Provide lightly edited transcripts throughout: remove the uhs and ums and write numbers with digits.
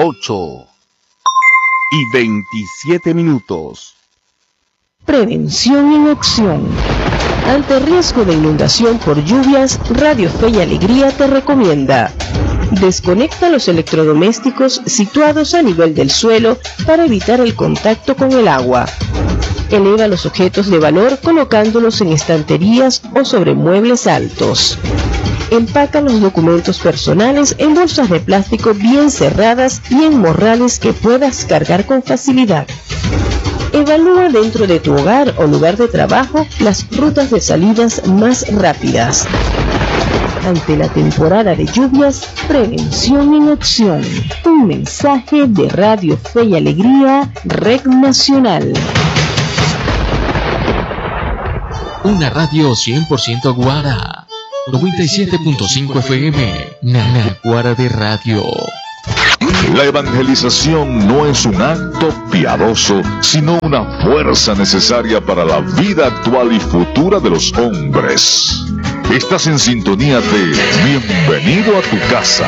8:27. Prevención en acción. Ante riesgo de inundación por lluvias, Radio Fe y Alegría te recomienda: desconecta los electrodomésticos situados a nivel del suelo para evitar el contacto con el agua. Eleva los objetos de valor colocándolos en estanterías o sobre muebles altos. Empaca los documentos personales en bolsas de plástico bien cerradas y en morrales que puedas cargar con facilidad. Evalúa dentro de tu hogar o lugar de trabajo las rutas de salidas más rápidas. Ante la temporada de lluvias, prevención en acción. Un mensaje de Radio Fe y Alegría, Red Nacional. Una radio 100% guara. 97.5 FM, Guara de Radio. La evangelización no es un acto piadoso, sino una fuerza necesaria para la vida actual y futura de los hombres. Estás en sintonía de Bienvenido a tu casa.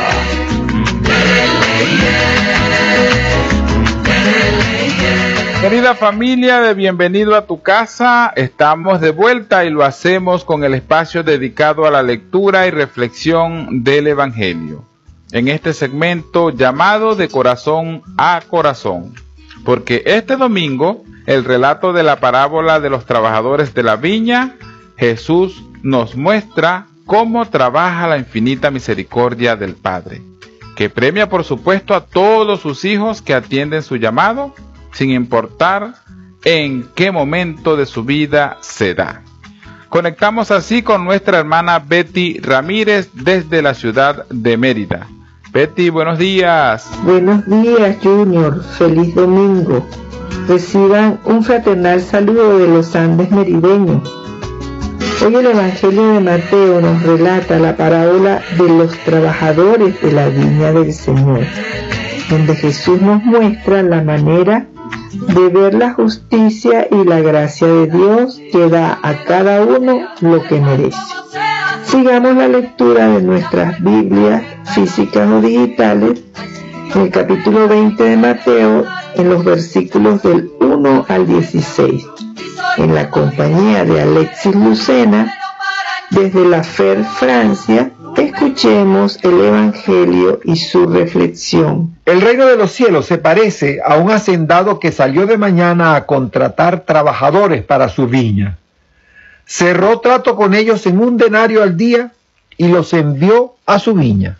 Querida familia de Bienvenido a tu casa, estamos de vuelta y lo hacemos con el espacio dedicado a la lectura y reflexión del Evangelio. En este segmento llamado De Corazón a Corazón, porque este domingo, el relato de la parábola de los trabajadores de la viña, Jesús nos muestra cómo trabaja la infinita misericordia del Padre, que premia por supuesto a todos sus hijos que atienden su llamado, sin importar en qué momento de su vida se da. Conectamos así con nuestra hermana Betty Ramírez desde la ciudad de Mérida. Betty, buenos días. Buenos días, Junior. Feliz domingo. Reciban un fraternal saludo de los Andes merideños. Hoy el Evangelio de Mateo nos relata la parábola de los trabajadores de la viña del Señor, donde Jesús nos muestra la manera de ver la justicia y la gracia de Dios que da a cada uno lo que merece. Sigamos la lectura de nuestras Biblias físicas o digitales en el capítulo 20 de Mateo, en los versículos del 1 al 16, en la compañía de Alexis Lucena, desde la FER Francia. Escuchemos el Evangelio y su reflexión. El reino de los cielos se parece a un hacendado que salió de mañana a contratar trabajadores para su viña. Cerró trato con ellos en 1 denario al día y los envió a su viña.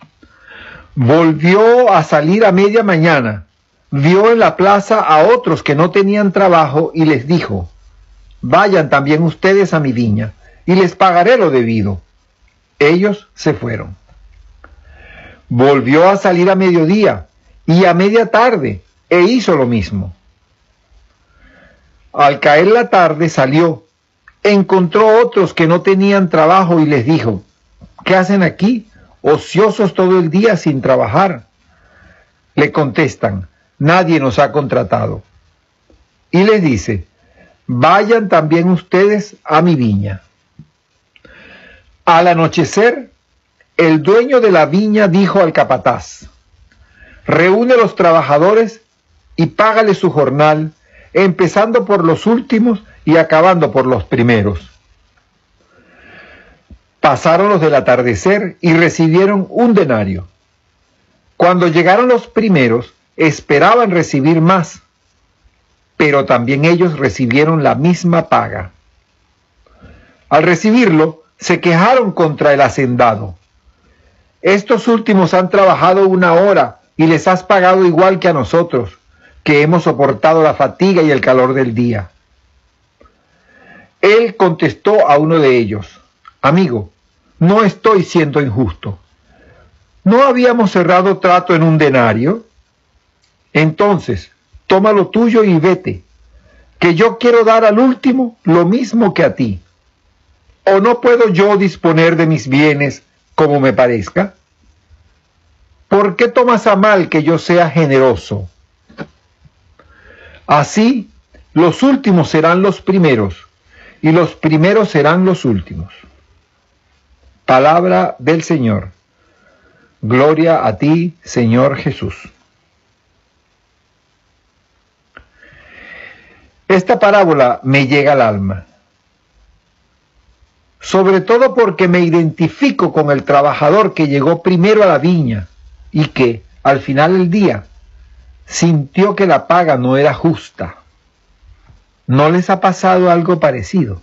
Volvió a salir a media mañana, vio en la plaza a otros que no tenían trabajo y les dijo: vayan también ustedes a mi viña y les pagaré lo debido. Ellos se fueron. Volvió a salir a mediodía y a media tarde e hizo lo mismo. Al caer la tarde salió, encontró otros que no tenían trabajo y les dijo: ¿qué hacen aquí, ociosos todo el día sin trabajar? Le contestan: nadie nos ha contratado. Y les dice: vayan también ustedes a mi viña. Al anochecer, el dueño de la viña dijo al capataz: reúne los trabajadores y págale su jornal, empezando por los últimos y acabando por los primeros. Pasaron los del atardecer y recibieron 1 denario. Cuando llegaron los primeros, esperaban recibir más, pero también ellos recibieron la misma paga. Al recibirlo, se quejaron contra el hacendado: estos últimos han trabajado 1 hora y les has pagado igual que a nosotros, que hemos soportado la fatiga y el calor del día. Él contestó a uno de ellos: amigo, no estoy siendo injusto. ¿No habíamos cerrado trato en 1 denario? Entonces, toma lo tuyo y vete, que yo quiero dar al último lo mismo que a ti. ¿O no puedo yo disponer de mis bienes como me parezca? ¿Por qué tomas a mal que yo sea generoso? Así, los últimos serán los primeros, y los primeros serán los últimos. Palabra del Señor. Gloria a ti, Señor Jesús. Esta parábola me llega al alma, sobre todo porque me identifico con el trabajador que llegó primero a la viña y que, al final del día, sintió que la paga no era justa. ¿No les ha pasado algo parecido?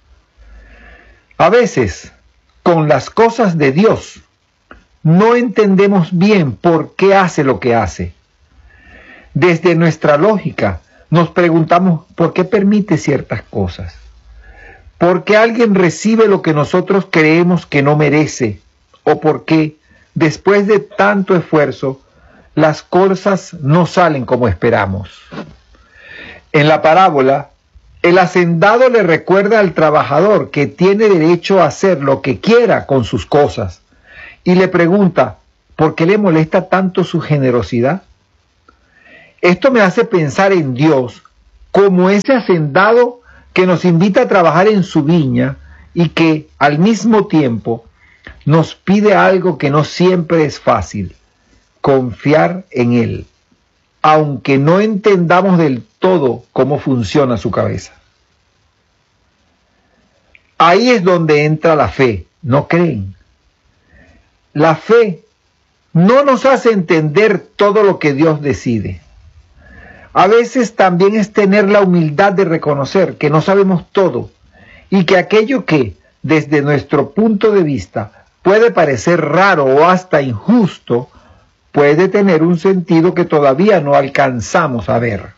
A veces, con las cosas de Dios, no entendemos bien por qué hace lo que hace. Desde nuestra lógica, nos preguntamos por qué permite ciertas cosas. ¿Por qué alguien recibe lo que nosotros creemos que no merece? ¿O por qué, después de tanto esfuerzo, las cosas no salen como esperamos? En la parábola, el hacendado le recuerda al trabajador que tiene derecho a hacer lo que quiera con sus cosas y le pregunta, ¿por qué le molesta tanto su generosidad? Esto me hace pensar en Dios como ese hacendado que nos invita a trabajar en su viña y que al mismo tiempo nos pide algo que no siempre es fácil: confiar en Él, aunque no entendamos del todo cómo funciona su cabeza. Ahí es donde entra la fe, ¿no creen? La fe no nos hace entender todo lo que Dios decide. A veces también es tener la humildad de reconocer que no sabemos todo y que aquello que, desde nuestro punto de vista, puede parecer raro o hasta injusto, puede tener un sentido que todavía no alcanzamos a ver.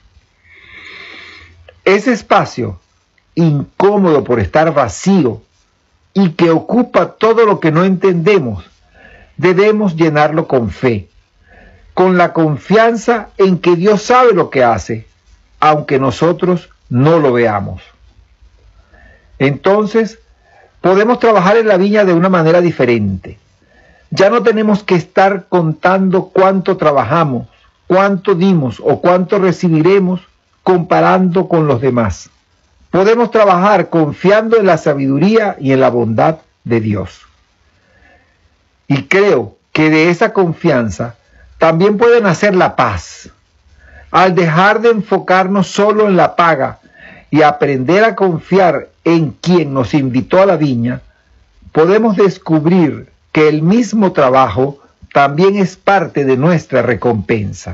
Ese espacio, incómodo por estar vacío y que ocupa todo lo que no entendemos, debemos llenarlo con fe, con la confianza en que Dios sabe lo que hace, aunque nosotros no lo veamos. Entonces, podemos trabajar en la viña de una manera diferente. Ya no tenemos que estar contando cuánto trabajamos, cuánto dimos o cuánto recibiremos comparando con los demás. Podemos trabajar confiando en la sabiduría y en la bondad de Dios. Y creo que de esa confianza también puede nacer la paz. Al dejar de enfocarnos solo en la paga y aprender a confiar en quien nos invitó a la viña, podemos descubrir que el mismo trabajo también es parte de nuestra recompensa.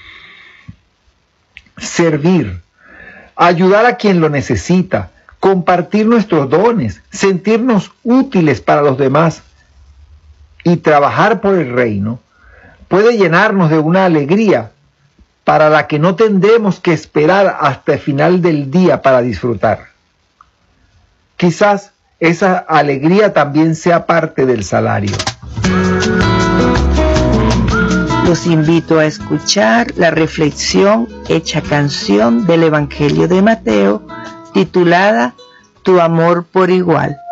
Servir, ayudar a quien lo necesita, compartir nuestros dones, sentirnos útiles para los demás y trabajar por el reino puede llenarnos de una alegría para la que no tendremos que esperar hasta el final del día para disfrutar. Quizás esa alegría también sea parte del salario. Los invito a escuchar la reflexión hecha canción del Evangelio de Mateo, titulada Tu amor por igual.